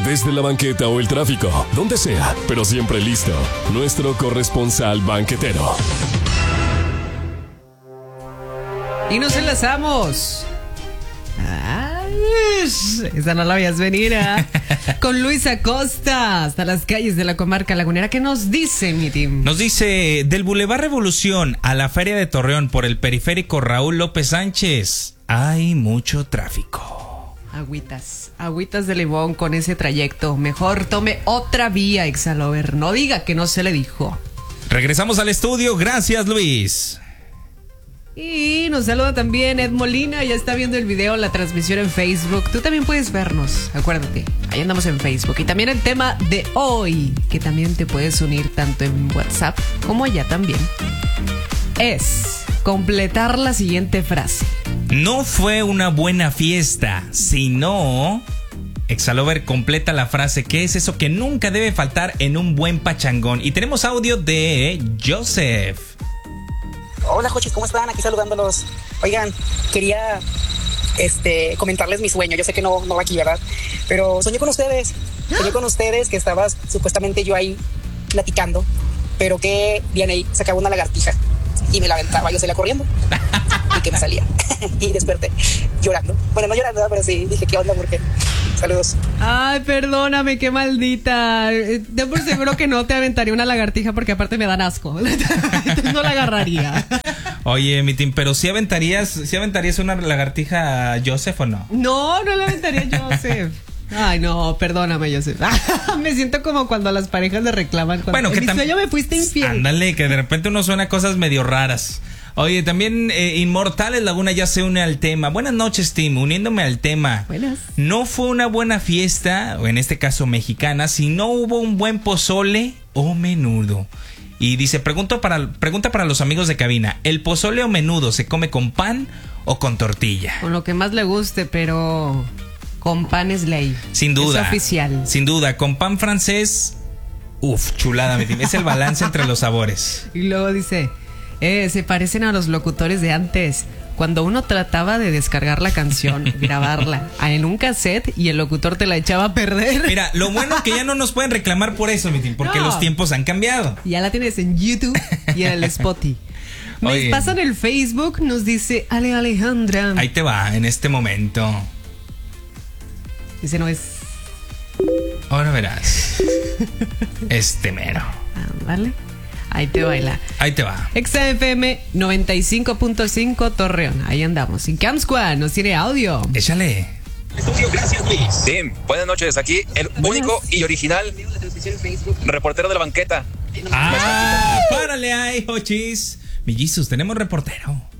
desde la banqueta o el tráfico, donde sea, pero siempre listo. Nuestro corresponsal banquetero. Y nos enlazamos. Esa no la veías venir, ¿eh? Con Luis Acosta hasta las calles de la comarca lagunera. ¿Qué nos dice, mi team? Nos dice, del Boulevard Revolución a la Feria de Torreón por el periférico Raúl López Sánchez, hay mucho tráfico. Agüitas de limón con ese trayecto. Mejor tome otra vía, Exalover. No diga que no se le dijo. Regresamos al estudio. Gracias, Luis. Y nos saluda también Ed Molina, ya está viendo el video, la transmisión en Facebook. Tú también puedes vernos, acuérdate, ahí andamos en Facebook. Y también el tema de hoy, que también te puedes unir tanto en WhatsApp como allá también, es completar la siguiente frase. No fue una buena fiesta, sino... Exalover completa la frase. ¿Qué es eso que nunca debe faltar en un buen pachangón? Y tenemos audio de Joseph. Hola, Jochis, ¿cómo están? Aquí saludándolos. Oigan, quería comentarles mi sueño. Yo sé que no va aquí, ¿verdad? Pero soñé con ustedes. Soñé con ustedes que estabas supuestamente yo ahí platicando, pero que viene ahí, sacaba una lagartija y me la aventaba. Yo salía corriendo y que me salía. Y desperté llorando. Bueno, no llorando, pero sí, dije, ¿qué onda? ¿Por qué? Saludos. Ay, perdóname, qué maldita. De por seguro que no te aventaría una lagartija porque aparte me dan asco. Entonces no la agarraría. Oye, mi team, pero ¿sí aventarías una lagartija a Joseph o no? No la aventaría a Joseph. Ay, no, perdóname, Joseph. Me siento como cuando a las parejas le reclaman. Bueno, que en mi sueño me fuiste infiel. Ándale, que de repente uno suena cosas medio raras. Oye, también Inmortales Laguna ya se une al tema. Buenas noches, team, uniéndome al tema. Buenas. No fue una buena fiesta, o en este caso mexicana, si no hubo un buen pozole o menudo. Y dice, pregunta para los amigos de cabina, ¿el pozole o menudo se come con pan o con tortilla? Con lo que más le guste, pero con pan es ley. Sin duda. Es oficial. Sin duda, con pan francés, chulada, mi team. Es el balance entre los sabores. Y luego dice... se parecen a los locutores de antes, cuando uno trataba de descargar la canción, grabarla en un cassette y el locutor te la echaba a perder. Mira, lo bueno es que ya no nos pueden reclamar por eso, mi team, porque los tiempos han cambiado. Ya la tienes en YouTube y en el Spotify. Me pasan el Facebook, nos dice Ale Alejandra. Ahí te va, en este momento. Ese no es. Ahora verás. Mero. ¿Vale? Ahí te baila. Ahí te va. XFM 95.5 Torreón. Ahí andamos. Y Cam Squad nos tiene audio. Échale. Gracias, Luis. Sí, buenas noches. Aquí el único y original reportero de la banqueta. Párale ahí, Jochis. Millizos, tenemos reportero.